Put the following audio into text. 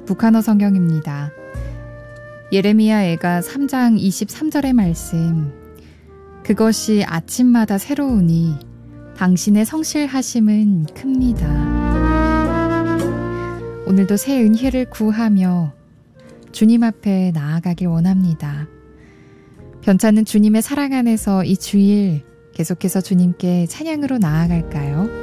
북한어 성경입니다. 예레미야 애가 3장 23절의 말씀. 그것이 아침마다 새로우니 당신의 성실하심은 큽니다. 오늘도 새 은혜를 구하며 주님 앞에 나아가길 원합니다. 변찮은 주님의 사랑 안에서 이 주일 계속해서 주님께 찬양으로 나아갈까요?